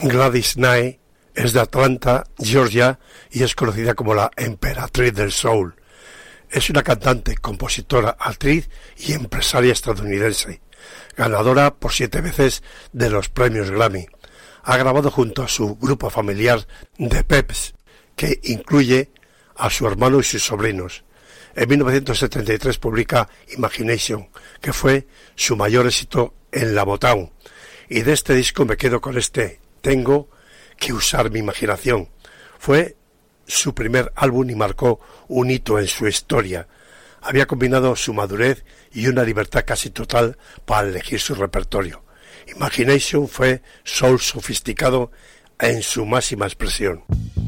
Gladys Knight es de Atlanta, Georgia, y es conocida como la emperatriz del soul. Es una cantante, compositora, actriz y empresaria estadounidense, ganadora por 7 veces de los premios Grammy. Ha grabado junto a su grupo familiar The Peps, que incluye a su hermano y sus sobrinos. En 1973 publica Imagination, que fue su mayor éxito en la Motown. Y de este disco me quedo con este, Tengo que usar mi imaginación. Fue su primer álbum y marcó un hito en su historia. Había combinado su madurez y una libertad casi total para elegir su repertorio. Imagination fue soul sofisticado en su máxima expresión.